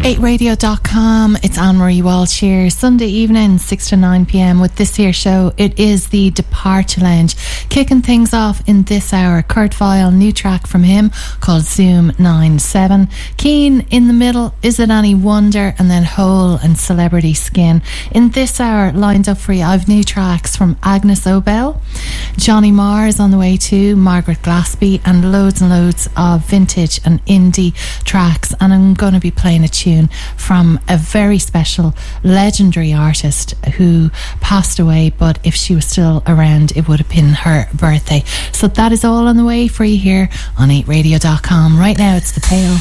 8radio.com. It's Anne-Marie Walsh here. Sunday evening, 6 to 9 p.m. with this here show. It is the Departure Lounge. Kicking things off in this hour, Kurt Vile, new track from him called Zoom 97. Keane in the middle, Is It Any Wonder? And then Hole and Celebrity Skin. In this hour, lined up for you, I've new tracks from Agnes Obel, Johnny Marr is on the way too, Margaret Glaspie, and loads of vintage and indie tracks. And I'm going to be playing a tune from a very special, legendary artist who passed away, but if she was still around, it would have been her birthday. So that is all on the way for you here on 8radio.com. Right now, it's The Pale.